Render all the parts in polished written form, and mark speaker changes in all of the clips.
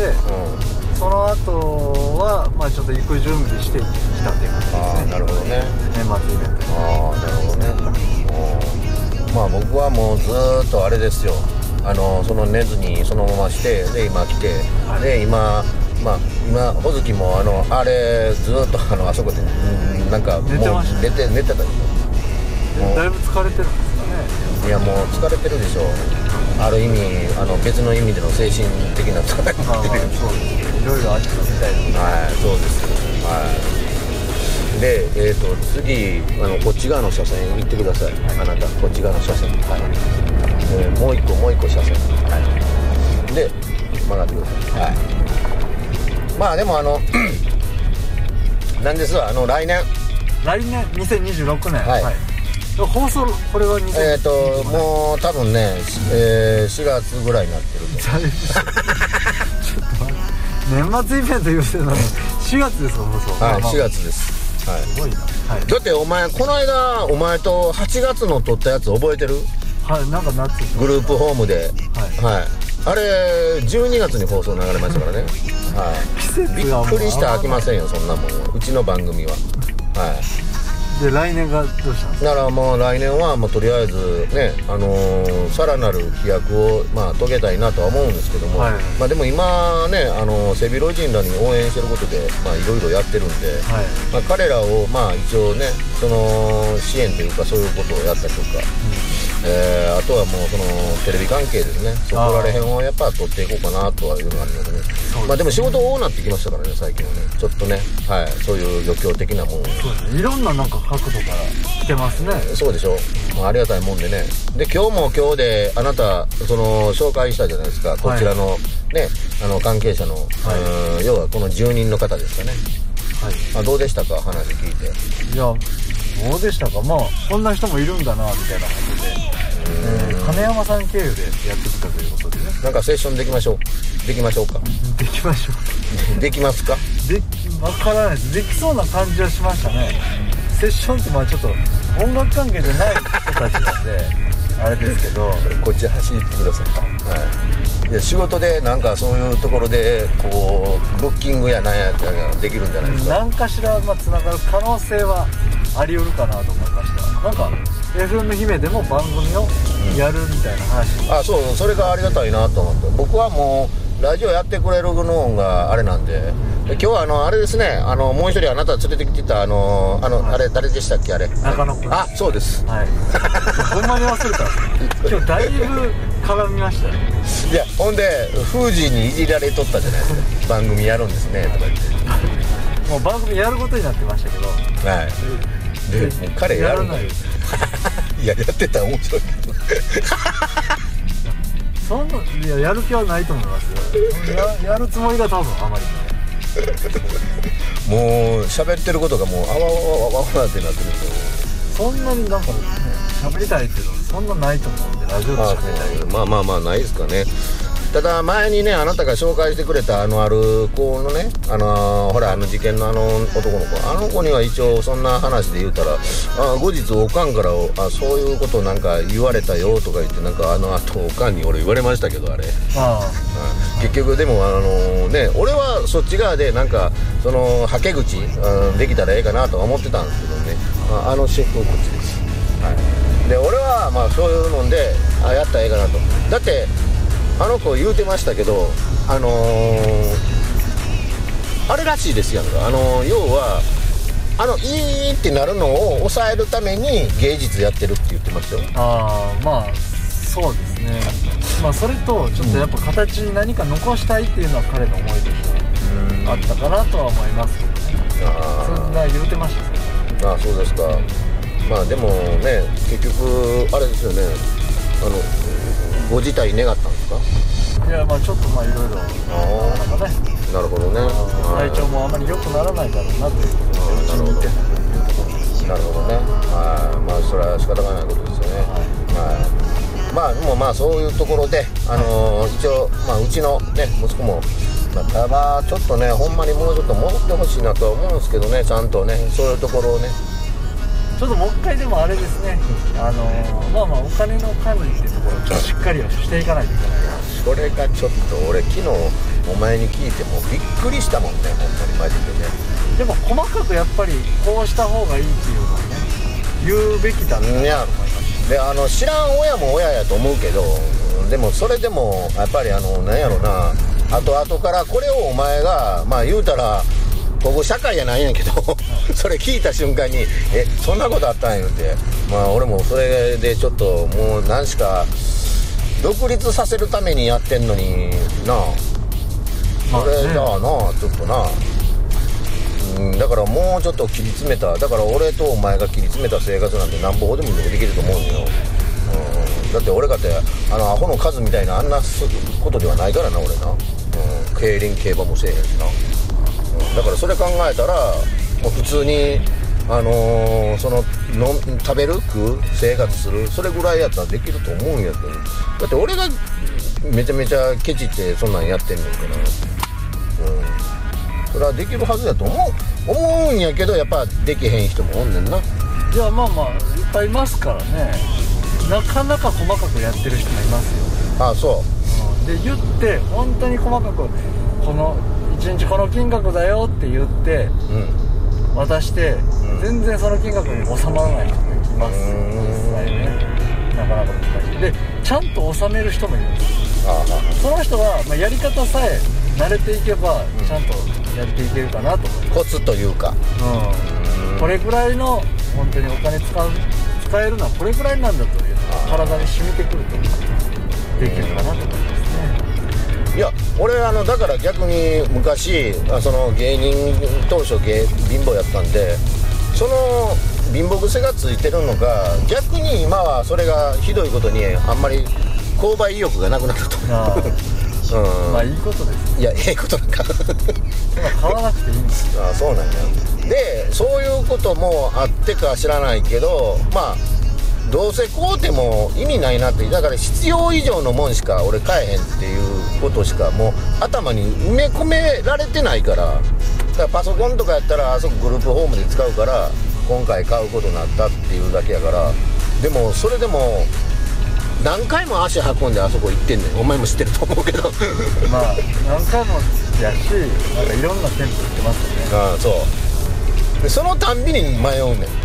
Speaker 1: て、その後はまあちょっと行く準備してきたっていう感じですね。
Speaker 2: ああ、なるほどね。
Speaker 1: 年末イベント。
Speaker 2: ああ、なるほどね。まあ僕はもうずーっとあれですよ、その寝ずにそのまましてで今来て、はい、で今ほずきもあれずーっとあそこでなんかもう寝てたでしょ。
Speaker 1: だいぶ疲れてるんですかね。
Speaker 2: いやもう疲れてるでしょ。ある意味別の意味での精神的な疲れっていう。
Speaker 1: そうです。いろいろあったみたいな。
Speaker 2: はい、そうです。はい。で次こっち側の車線行ってください。はい、あなたこっち側の車線。はい。もう一個車線。はい。で曲がってください。はい。まあでもなんですわ来年
Speaker 1: 2026年。
Speaker 2: はい。
Speaker 1: 放送これは2026年。
Speaker 2: もう多分ね、4月ぐらいになってるんで。ちょっと待って。
Speaker 1: 年末イベント言うてるのに4月ですか放送。
Speaker 2: はい、4月です。はい。
Speaker 1: すごいな。はい。
Speaker 2: だってお前この間お前と8月の撮ったやつ覚えてる？
Speaker 1: はい、なんか夏
Speaker 2: グループホームで。はい。はい。あれ12月に放送流れましたからね。はい。
Speaker 1: 季節がもう
Speaker 2: びっくりして飽きませんよそんなもん。うちの番組は。はい。
Speaker 1: で来年がどうしたんですか？
Speaker 2: だからもう来年はもうとりあえずねさらなる飛躍を遂げたいなとは思うんですけども、はい、まあでも今ね背広人らに応援してることでいろいろやってるんで、はい、まあ彼らを一応ねその支援というかそういうことをやったりとか、あとはもうそのテレビ関係ですねそこら辺をやっぱ取っていこうかなとはいうのがあるのでね。まあでも仕事多くなってきましたからね最近はねちょっとねはいそういう余興的なものを
Speaker 1: そうですねいろんな角度から来てますね。
Speaker 2: そうでしょ、ありがたいもんでね。で今日も今日であなたその紹介したじゃないですかこちらのね関係者の、要はこの住人の方ですかね。はい。どうでしたか話聞いて。
Speaker 1: いやどうでしたかこんな人もいるんだなみたいなことで、金山さん経由でやってきたということでね。
Speaker 2: なんかセッションできましょうか。
Speaker 1: できましょう。
Speaker 2: できますか。
Speaker 1: わからないです。できそうな感じはしましたね。セッションってちょっと音楽関係じゃない人たちなんであれですけど
Speaker 2: こっち走ってください。はい。いや仕事でなんかそういうところでこうブッキングやなんやできるんじゃないですか。
Speaker 1: 何かしらつながる可能性はあり得るかなと思いました。なんか FM 姫でも番組をやるみたいな話、
Speaker 2: そうそれがありがたいなと思って僕はもうラジオやってくれるのがあれなんで、今日はあれですねもう一人あなた連れてきてたあれ誰でしたっけあれ
Speaker 1: 中野君。
Speaker 2: そうです。
Speaker 1: はいほんまに忘れた今日だいぶ絡みましたよ。
Speaker 2: いやほんでフージーにいじられとったじゃないですか番組やるんですねとか言って
Speaker 1: もう番組やることになってましたけど
Speaker 2: はいで彼やるんだよいややってたら面白いけど
Speaker 1: そんないややる気はないと思いますよやるつもりが多分あまり
Speaker 2: もう喋ってることがもうあわわわわわってなってるけ
Speaker 1: どそんなになんかね喋りたいっていうのはそんなないと思うんでラジオで喋りたいけど
Speaker 2: まあないですかね。ただ前にねあなたが紹介してくれたある子のねほら事件の男の子には一応そんな話で言うたら後日おかんからそういうことなんか言われたよとか言ってなんか後おかんに俺言われましたけどあれ結局でもね俺はそっち側でなんかそのはけ口できたらええかなとは思ってたんですけどねシェフこっちです。はいで俺はそういうのでやったらええかなと。だって子言うてましたけどあれらしいですやんか要はいいってなるのを抑えるために芸術やってるって言ってましたよ。
Speaker 1: そうですね。それとちょっとやっぱ形に何か残したいっていうのは彼の思いとしてあったかなとは思いますけどね。そんな言うてましたね。
Speaker 2: そうですか。でもね結局あれですよねご自体願ったんですか。
Speaker 1: いやちょっといろいろなんかね。
Speaker 2: なるほどね。
Speaker 1: 体調もあまり良くならないだろうなということでうちにいて
Speaker 2: なるほどね。それは仕方がないことですよね。でもそういうところで一応うちのね息子もただちょっとねほんまにもうちょっと戻ってほしいなとは思うんですけどねちゃんとねそういうところをね
Speaker 1: ちょっともう一回でもあれですねお金の管理っていうところをちょっとしっかりはしていかないといけない。
Speaker 2: それがちょっと俺昨日お前に聞いてもびっくりしたもんね、ほんまにマジでね。
Speaker 1: でも細かくやっぱりこうした方がいいっていうのをね言うべきだと思います。
Speaker 2: で知らん親も親やと思うけど、でもそれでもやっぱりなんやろな、後々からこれをお前がまあ言うたらここ社会やないんやけどそれ聞いた瞬間にそんなことあったんやってまあ俺もそれでちょっともう何しか独立させるためにやってんのになそれだなちょっとな、だからもうちょっと切り詰めた、だから俺とお前が切り詰めた生活なんてなんぼでもできると思うんよ、だって俺かってアホの数みたいなあんなことではないからな俺な、競輪競馬もせえへんしな、だからそれ考えたらもう普通に食べる食う生活するそれぐらいやったらできると思うんやけど、だって俺がめちゃめちゃケチってそんなんやってんねんから、それはできるはずやと思うんやけど、やっぱできへん人もおんねんな。
Speaker 1: いやまあまあいっぱいいますからね、なかなか細かくやってる人もいますよ。
Speaker 2: ああそう、
Speaker 1: で言って本当に細かくこの1日この金額だよって言って、渡して、全然その金額に収まらない人もいますよ、実際ね。なかなか難しい。でちゃんと収める人もいるんです。その人は、やり方さえ慣れていけば、ちゃんとやっていけるかなと思います。
Speaker 2: コツというか、
Speaker 1: これくらいの本当にお金使えるのはこれくらいなんだというのが体に染みてくるとできるかなと思いますね。
Speaker 2: いや俺だから逆に昔その芸人当初貧乏やったんで、その貧乏癖がついてるのが逆に今はそれがひどいことにあんまり購買意欲がなくなったと
Speaker 1: まあいいことです。
Speaker 2: いやええことなんか
Speaker 1: 買わなくていいんです。
Speaker 2: そうなんや。でそういうこともあってか知らないけど、まあどうせ買うても意味ないなって、だから必要以上のもんしか俺買えへんっていうことしかもう頭に埋め込められてないから、だからパソコンとかやったらあそこグループホームで使うから今回買うことになったっていうだけやから、でもそれでも何回も足運んであそこ行ってんねん。お前も知ってると思うけど
Speaker 1: まあ何回もやし、なんかいろんな店舗行ってますよね。
Speaker 2: そうでそのたんびに迷うねん。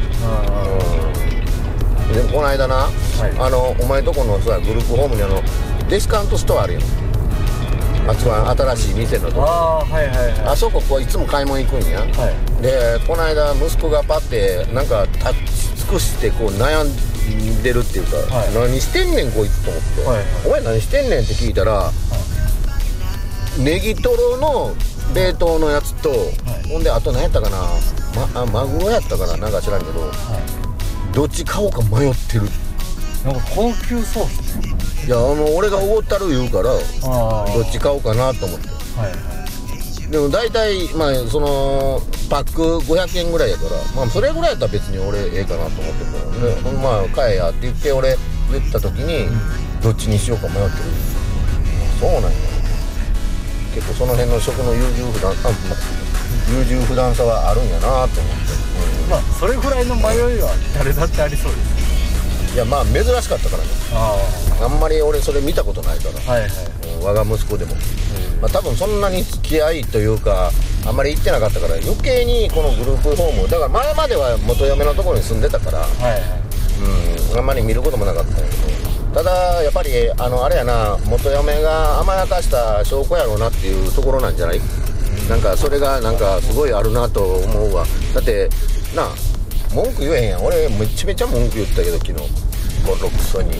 Speaker 2: でもこの間な、お前とこのさグループホームにディスカウントストアあるよ。あそこ新しい店のとこ、あそこいつも買い物行くんや、でこの間息子がパッてなんか立ち尽くしてこう悩んでるっていうか、何してんねんこいつと思って、お前何してんねんって聞いたら、ネギトロの冷凍のやつと、ほんであと何やったかな、マグロやったかな、なんか知らんけど、どっち買おうか迷ってる。
Speaker 1: なんか高級そうっすね。
Speaker 2: いや俺がおごったる言うからどっち買おうかなと思って、でも大体そのパック500円ぐらいやから、それぐらいやったら別に俺ええかなと思ってるからで、買えやって言って俺言った時に、どっちにしようか迷ってる。そうなんや。結構その辺の食の優柔不断さはあるんやなと思って、
Speaker 1: それぐらいの迷いは誰だってありそうです。
Speaker 2: いや珍しかったからね。あんまり俺それ見たことないから、我が息子でも、多分そんなに付き合いというかあんまり行ってなかったから余計にこのグループホームだから前までは元嫁のところに住んでたから、あんまり見ることもなかったんやけど、ただやっぱりあれやな、元嫁が甘やかした証拠やろうなっていうところなんじゃない？なんかそれがなんかすごいあるなと思うわ。だってなあ文句言えへんやん。俺めちゃめちゃ文句言ったけど昨日このクソに。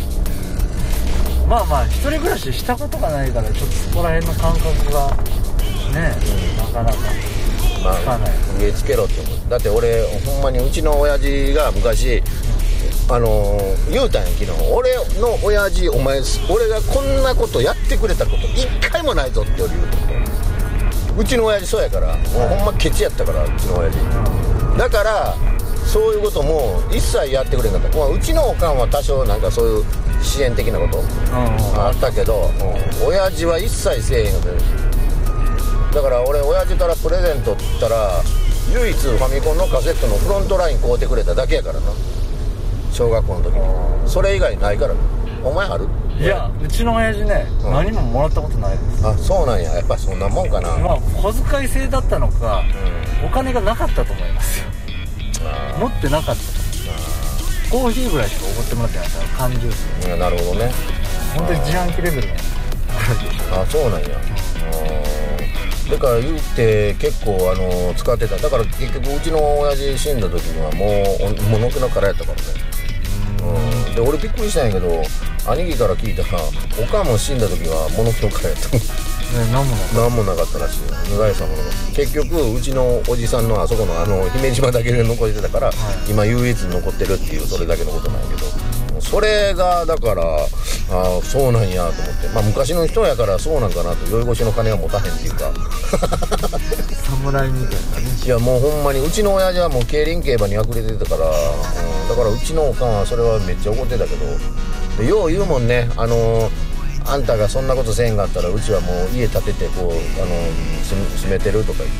Speaker 1: 一人暮らししたことがないからちょっとそこら辺の感覚がね、なかなかつかない。
Speaker 2: 植え付けろって思う。だって俺ほんまにうちの親父が昔言うたんや昨日。俺の親父お前俺がこんなことやってくれたこと一回もないぞって言うて、うちの親父そうやから、もうほんまケチやったからうちの親父、だからそういうことも一切やってくれなかった。うちのおかんは多少なんかそういう支援的なことあったけど、親父は一切せえへんので、だから俺親父からプレゼントって言ったら唯一ファミコンのカセットのフロントライン買うてくれただけやからな、小学校の時に。それ以外ないから。お前ある？
Speaker 1: いや、うちの親父ね、何ももらったことないです。
Speaker 2: あ、そうなんや。やっぱそんなもんかな。
Speaker 1: まあ小遣い制だったのか、お金がなかったと思いますよ。持ってなかったと。コーヒーぐらいしかおごってもらってないから、缶ジュース。
Speaker 2: なるほどね。
Speaker 1: 本当に自販機レベルね。
Speaker 2: あ、そうなんや。だから言って結構使ってた。だから結局うちの親父死んだ時にはもうのけの殻やったからね。で俺びっくりしたんやけど、兄貴から聞いたらおかんも死んだ時はものけの殻やった。何もなかったらしいよ。財産もの結局うちのおじさんのあそこの姫島だけで残ってたから、今唯一残ってるっていうそれだけのことなんやけど、それがだからそうなんやと思って、まあ昔の人やからそうなんかなと、酔い越しの金は持たへんっていうか
Speaker 1: 侍みたいなね。
Speaker 2: いやもうほんまにうちの親父はもう競輪競馬にあくれてたから、だからうちのおかんはそれはめっちゃ怒ってたけど、よう言うもんね、あんたがそんなことせんがあったらうちはもう家建ててこう住めてるとか言って。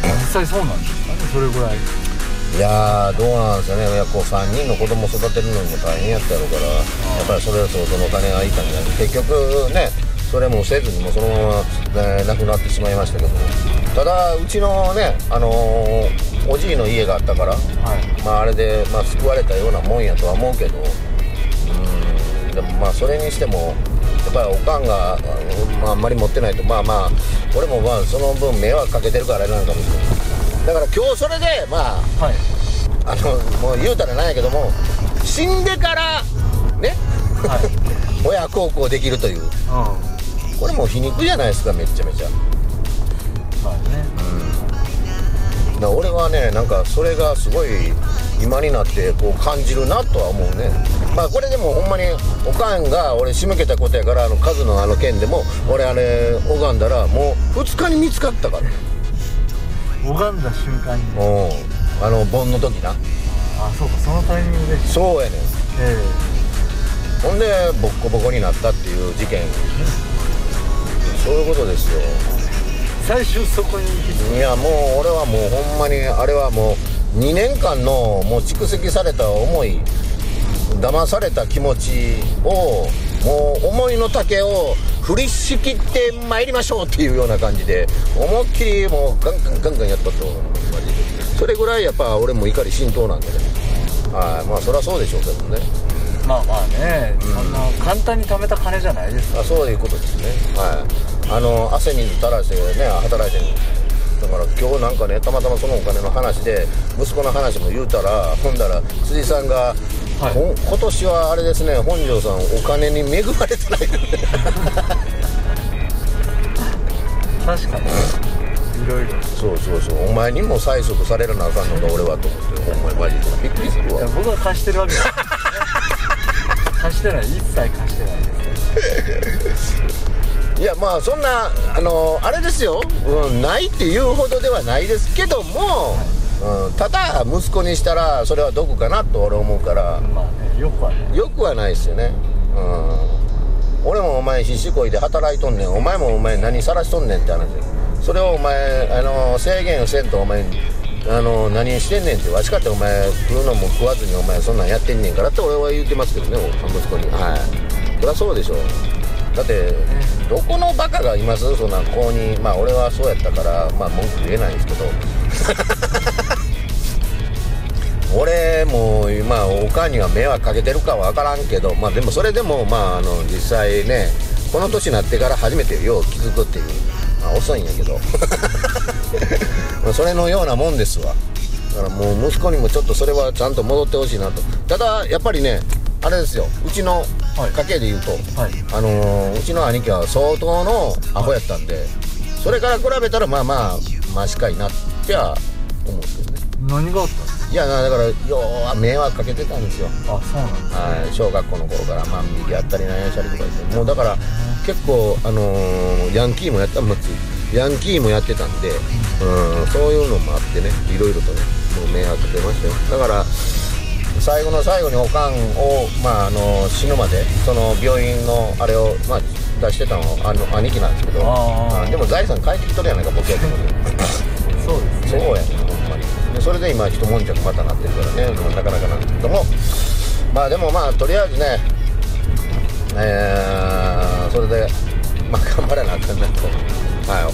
Speaker 1: 実際そうなんですかね、それぐらい。
Speaker 2: いやーどうなんですかね。こう3人の子供育てるのにも大変やったやろうから、やっぱりそれはそのお金がいたんじゃない。結局ねそれもせずにもうそのまま、亡くなってしまいましたけど、ただうちのねおじいの家があったから、まああれで、まあ、救われたようなもんやとは思うけど、でもまあそれにしてもやっぱりおかんが、あんまり持ってないと、まあ俺もまあその分迷惑かけてるからあれなんかもしれない。だから今日それでまあ、もう言うたらなんやけども、死んでからね、親孝行できるという、これもう皮肉じゃないですか、めっちゃめちゃ。
Speaker 1: まあね、
Speaker 2: だから俺はねなんかそれがすごい今になってこう感じるなとは思うね。まあこれでもほんまにおかんが俺仕向けたことやから、数の件でも俺拝んだらもう2日に見つかったから。
Speaker 1: 拝んだ瞬間に。
Speaker 2: 盆の時な。
Speaker 1: あ、そうか、そのタイミングで。
Speaker 2: そうやねん。ほんでボッコボコになったっていう事件。そういうことですよ。
Speaker 1: 最終そこに。
Speaker 2: いやもう俺はもうほんまにあれはもう2年間のもう蓄積された思い、騙された気持ちをもう思いの丈を振りしきって参りましょうっていうような感じで思いっきりもうガンガンやったと。それぐらいやっぱ俺も怒り心頭なんでね。まあそりゃそうでしょうけどね。
Speaker 1: まあね、そんな簡単に貯めた金じゃないですか。
Speaker 2: そういうことですね。汗に垂らしてね働いてる。だから今日なんかねたまたまそのお金の話で息子の話も言うたら、ほんだら辻さんが、今年はあれですね、本庄さんお金に恵まれてない
Speaker 1: 確かにいろいろ。
Speaker 2: そうお前にも催促されるなあかんのか俺はと思って、ほんまにマジでびっくりするわ。
Speaker 1: いや僕は貸してるわけです貸してない、一切貸してないです。
Speaker 2: いやまあそんなあれですよ、ないっていうほどではないですけども、ただ息子にしたらそれはどこかなと俺思うから、
Speaker 1: まあね、よくはない
Speaker 2: ですよね。俺もお前必死こいで働いとんねん、お前もお前何さらしとんねんって話で、それをお前制限をせんとお前何してんねんって、わしかってお前食うのも食わずにお前そんなんやってんねんからって俺は言ってますけどね、息子に。そりゃそうでしょ。だってどこのバカがいます、そんな子に。まあ俺はそうやったからまあ文句言えないんですけど俺も今おかんには迷惑かけてるかは分からんけど、まあでもそれでもまあ実際ねこの年になってから初めてよう気づくっていう、まあ遅いんやけどそれのようなもんですわ。だからもう息子にもちょっとそれはちゃんと戻ってほしいなと。ただやっぱりねあれですよ、うちの家系で言うと、うちの兄貴は相当のアホやったんで、それから比べたらまあマシかいなっては思うんですけどね。
Speaker 1: 何があったんですか？
Speaker 2: いやだからよう迷惑かけてたんですよ。
Speaker 1: あ、そうなんですね。
Speaker 2: 小学校の頃から万引きやったりなんやしたりとか言って、もうだから結構ヤンキーもやってたんで、そういうのもあってね、いろいろとねもう迷惑かけましたよ。だから最後の最後におかんを、死ぬまでその病院のあれを、出してたの兄貴なんですけど、でも財産返ってきとるやないか僕やけど
Speaker 1: そうですね。
Speaker 2: そうやねほんまに。でそれで今一悶着またなってるからね、なかなかなんですけども、でもとりあえずねそれでまあ頑張らなあかんなと、はい、